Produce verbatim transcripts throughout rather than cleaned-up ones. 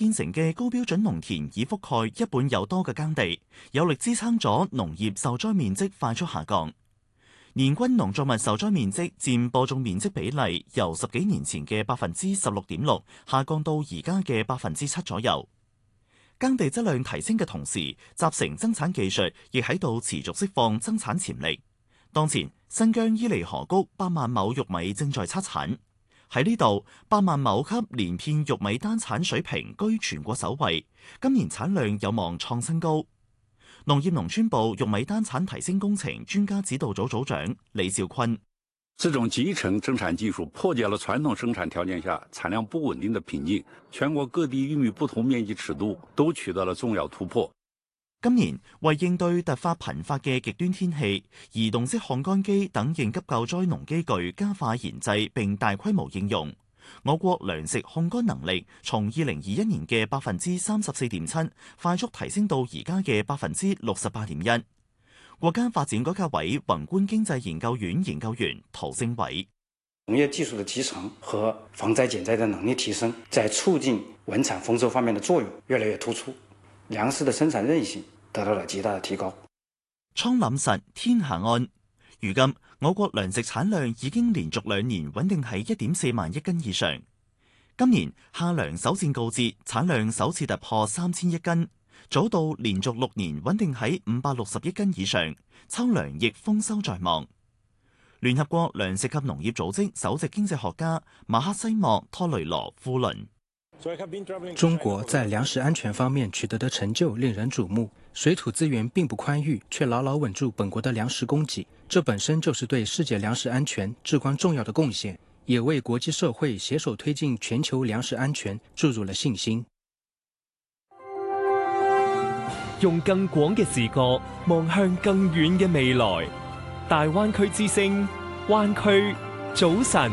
建成嘅高標準農田已覆蓋一半有多嘅耕地，有力支撐咗農業受災面積快速下降。年均農作物受災面積佔播種面積比例由十幾年前嘅百分之十六點六下降到而家嘅百分之七左右。耕地質量提升嘅同時，集成增產技術亦喺度持續釋放增產潛力。當前新疆伊犁河谷百萬畝玉米正在測產，喺呢度百萬畝級連片玉米單產水平居全國首位，今年產量有望創新高。農業農村部玉米單產提升工程專家指導組組長李兆坤： 這種集成增產技術破解了傳統生產條件下產量不穩定的瓶頸，全國各地玉米不同面積尺度都取得了重要突破。 今年為應對突發頻發嘅極端天氣，移動式烘乾機等應急救災農機具加快研製並大規模應用。我國糧食烘乾能力從二零二一年嘅百分之三十四點七快速提升到而家嘅百分之六十八點一。國家發展改革委宏觀經濟研究院研究員陶升偉： 農業技術的集成和防災減災的能力提升，在促進穩產豐收方面的作用越來越突出，糧食的生產韌性得到了極大的提高。 倉廩實天下安。如今我國糧食產量已經連續兩年穩定喺一點四萬億斤以上。今年夏糧首戰告捷，產量首次突破三千億斤。早稻連續六年穩定喺五百六十億斤以上，秋糧亦豐收在望。聯合國糧食及農業組織首席經濟學家馬克西莫托雷羅富倫： 中國在糧食安全方面取得的成就令人矚目，水土資源並不寬裕，卻牢牢穩住本國的糧食供給，這本身就是對世界糧食安全至關重要的貢獻，也為國際社會攜手推進全球糧食安全注入了信心。 用更廣嘅視角望向更遠嘅未來，大灣區之聲，灣區早晨。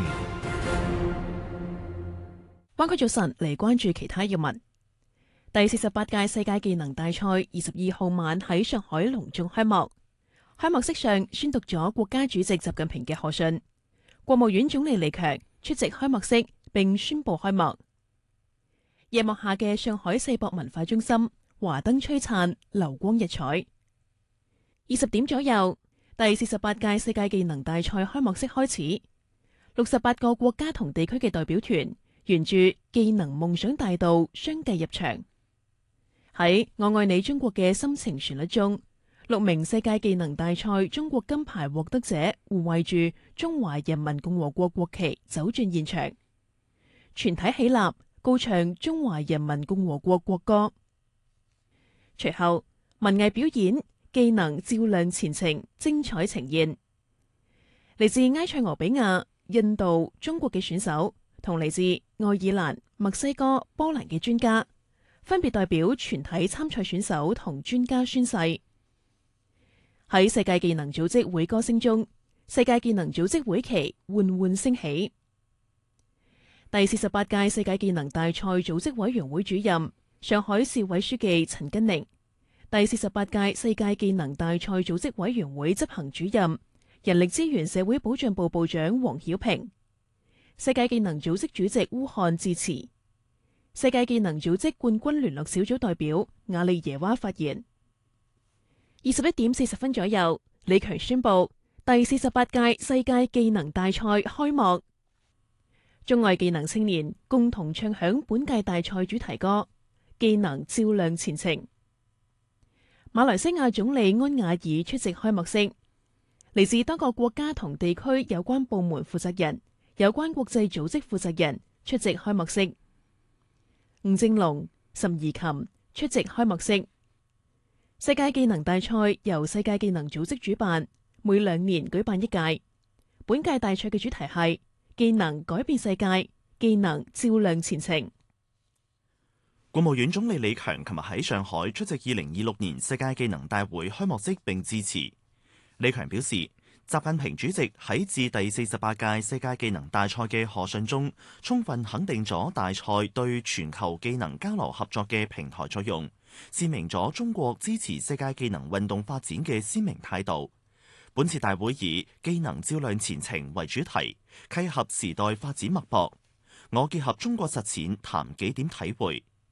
灣區早晨嚟關注其他要聞。第四十八屆世界技能大賽二十二號晚喺上海隆重開幕，開幕式上宣讀咗國家主席習近平嘅賀信，國務院總理李強出席開幕式並宣布開幕。夜幕下嘅上海世博文化中心華燈璀璨，流光溢彩。二十點左右，第四十八屆世界技能大賽開幕式開始，六十八個國家同地區嘅代表團沿住技能夢想大道相繼入場。喺我愛你中國嘅深情旋律中，六名世界技能大賽中國金牌獲得者護衛住中華人民共和國國旗走進現場，全體起立高唱中華人民共和國國歌。隨後文藝表演、技能照亮前程精彩呈現，嚟自埃塞俄比亞、印度、中國嘅選手同嚟自愛爾蘭、墨西哥、波蘭嘅專家，分別代表全體參賽選手同專家宣誓。喺世界技能組織會歌聲中，世界技能組織會旗緩緩升起。第四十八屆世界技能大賽組織委員會主任、上海市委書記陳根寧，第四十八屆世界技能大賽組織委員會執行主任、人力資源社會保障部部長黃曉平，世界技能組織主席烏漢致辭，世界技能組織冠軍聯絡小組代表瓦利耶娃發言。二十一點四十分左右，李強宣布第四十八屆世界技能大賽開幕，中外技能青年共同唱響本屆大賽主題歌《技能照亮前程》。馬來西亞總理安瓦爾出席開幕式，嚟自多個國家同地區有關部門負責人、有關國際組織負責人出席開幕式。吳正龍、岑怡琴出席開幕式。世界技能大賽由世界技能組織主辦，每兩年舉辦一屆。本屆大賽嘅主題係技能改變世界，技能照亮前程。 國務院總理李強琴日喺上海出席二零二六年世界技能大會開幕式並致辭。李強表示，習近平主席喺致第四十八屆世界技能大賽嘅賀信中，充分肯定咗大賽對全球技能交流合作嘅平台作用，闡明咗中國支持世界技能運動發展嘅鮮明態度。本次大會以技能照亮前程為主題，契合時代發展脈搏。我結合中國實踐談幾點體會。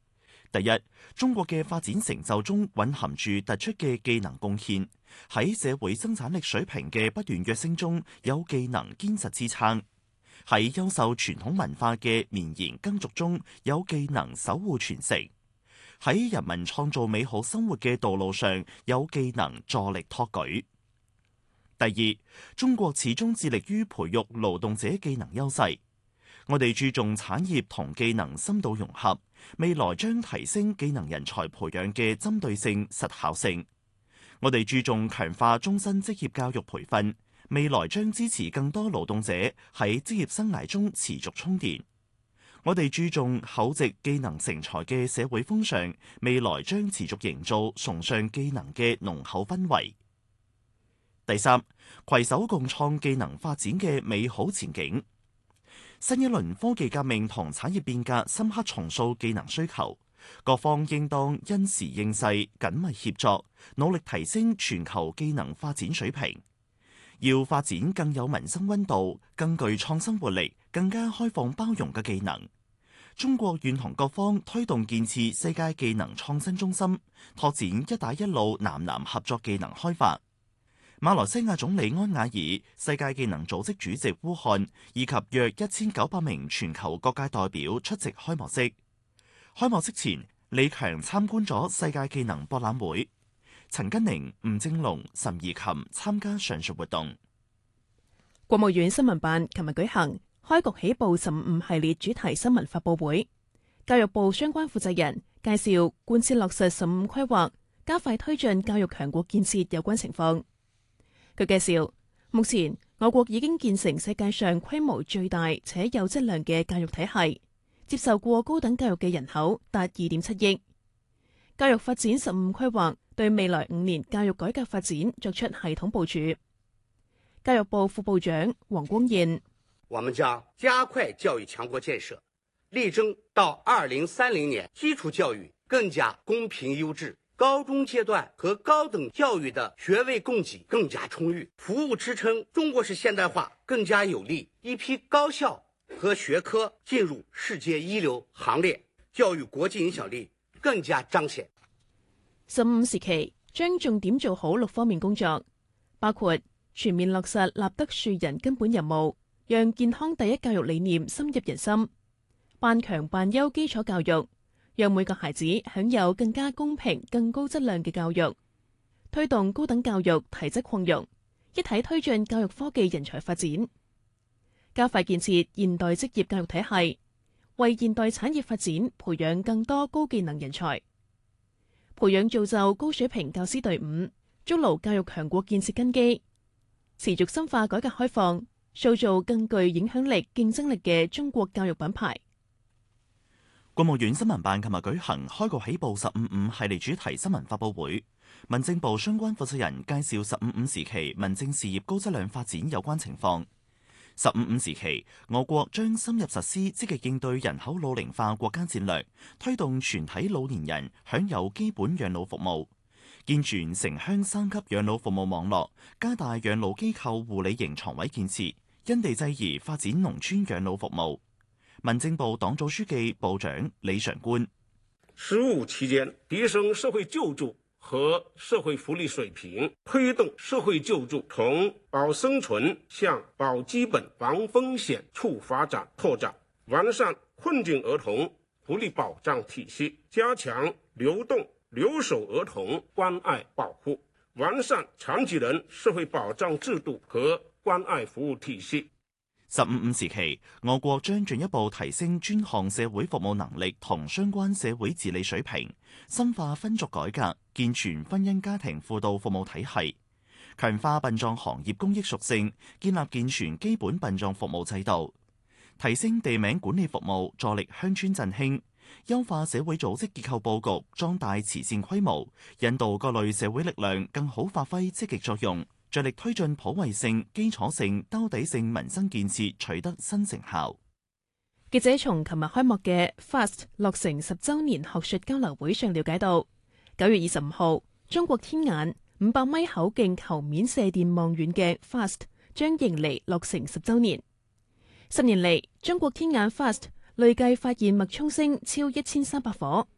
第一，中國嘅發展成就中蘊含住突出嘅技能貢獻，喺社會生產力水平嘅不斷躍升中有技能堅實支撐，喺優秀傳統文化嘅綿延耕續中有技能守護傳承，喺人民創造美好生活嘅道路上有技能助力托舉。第二，中國始終致力於培育勞動者技能優勢，我哋注重產業同技能深度融合，未來將提升技能人才培養嘅針對性、實效性。我哋注重強化終身職業教育培訓，未來將支持更多勞動者喺職業生涯中持續充電。我哋注重厚植技能成才嘅社會風尚，未來將持續營造崇尚技能嘅濃厚氛圍。第三，攜手共創技能發展嘅美好前景。新一輪科技革命同產業變革深刻重塑技能需求，各方應當因時應勢，緊密協作，努力提升全球技能發展水平。要發展更有民生溫度、更具創新活力、更加開放包容嘅技能。中國願同各方推動建設世界技能創新中心，拓展一帶一路南南合作技能開發。馬來西亞總理安瓦爾、世界技能組織主席烏漢以及約一千九百名全球各界代表出席開幕式。開幕式前，李強參觀咗世界技能博覽會。陳根寧、吳正龍、岑怡琴參加上述活動。 國務院新聞辦琴日舉行開局起步十五系列主題新聞發佈會，教育部相關負責人介紹貫徹落實十五規劃、加快推進教育強國建設有關情況。佢介紹，目前我國已經建成世界上規模最大且有質量嘅教育體系，接受過高等教育嘅人口達二點七億。教育發展十五規劃對未來五年教育改革發展作出系統部署。教育部副部長黃光彥： 我們將加快教育強國建設，力爭到二零三零年基礎教育更加公平優質，高中階段和高等教育的學位供給更加充裕，服務支撐中國式現代化更加有力，一批高校和學科進入世界一流行列，教育國際影響力更加彰顯。 十五時期將重點做好六方面工作，包括全面落實立德樹人根本任務，讓健康第一教育理念深入人心，辦強辦優基礎教育，讓每個孩子享有更加公平、更高質量嘅教育，推動高等教育提質擴容，一體推進教育科技人才發展，加快建設現代職業教育體系，為現代產業發展培養更多高技能人才，培養造就高水平教師隊伍，築牢教育強國建設根基，持續深化改革開放，塑造更具影響力、競爭力嘅中國教育品牌。 國務院新聞辦琴日舉行開局起步十五五系列主題新聞發佈會，民政部相關負責人介紹十五五時期民政事業高質量發展有關情況。十五五時期，我國將深入實施積極應對人口老齡化國家戰略，推動全體老年人享有基本養老服務，健全城鄉三級養老服務網絡，加大養老機構護理型床位建設，因地制宜發展農村養老服務。民政部黨組書記、部長李常觀： 十五期間，提升社會救助和社會福利水平，推動社會救助從保生存向保基本、防風險處發展拓展，完善困境兒童福利保障體系，加強流動留守兒童關愛保護，完善殘疾人社會保障制度和關愛服務體系。 十五五時期，我國將進一步提升專項社會服務能力同相關社會治理水平，深化分族改革，健全婚姻家庭輔導服務體系，強化殯葬行業公益屬性，建立健全基本殯葬服務制度，提升地名管理服務，助力鄉村振興，優化社會組織結構佈局，壯大慈善規模，引導各類社會力量更好發揮積極作用，着力推進普惠性、基礎性、兜底性民生建設取得新成效。 記者從琴日開幕嘅 F A S T 落成十週年學術交流會上了解到，九月二十五號，中國天眼五百米口徑球面射電望遠鏡 F A S T 將迎嚟落成十週年。十年嚟，中國天眼 F A S T 累計發現脈衝星超一千三百顆，